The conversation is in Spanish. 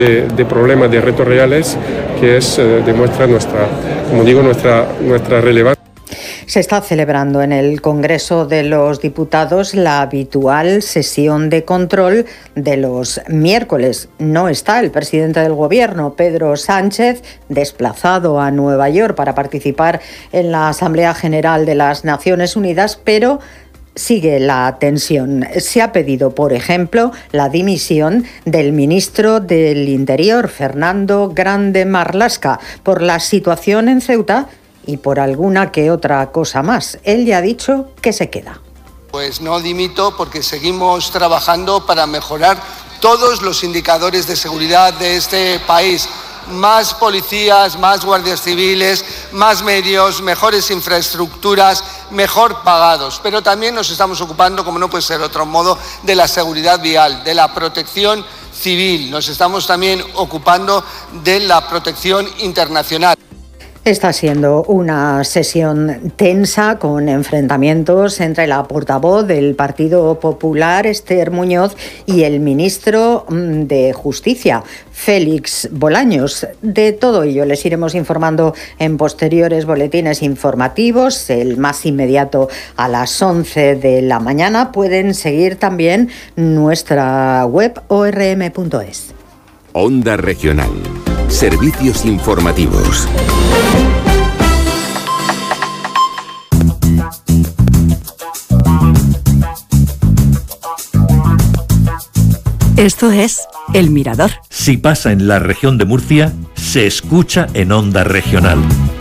de problemas, de retos reales, que demuestra nuestra relevancia. Se está celebrando en el Congreso de los Diputados la habitual sesión de control de los miércoles. No está el presidente del Gobierno, Pedro Sánchez, desplazado a Nueva York para participar en la Asamblea General de las Naciones Unidas, pero sigue la tensión. Se ha pedido, por ejemplo, la dimisión del ministro del Interior, Fernando Grande Marlaska, por la situación en Ceuta y por alguna que otra cosa más. Él ya ha dicho que se queda. Pues no dimito porque seguimos trabajando para mejorar todos los indicadores de seguridad de este país. Más policías, más guardias civiles, más medios, mejores infraestructuras, mejor pagados. Pero también nos estamos ocupando, como no puede ser de otro modo, de la seguridad vial, de la protección civil. Nos estamos también ocupando de la protección internacional. Está siendo una sesión tensa con enfrentamientos entre la portavoz del Partido Popular, Esther Muñoz, y el ministro de Justicia, Félix Bolaños. De todo ello les iremos informando en posteriores boletines informativos, el más inmediato a las 11 de la mañana. Pueden seguir también nuestra web orm.es. Onda Regional. Servicios informativos. Esto es El Mirador. Si pasa en la región de Murcia, se escucha en Onda Regional.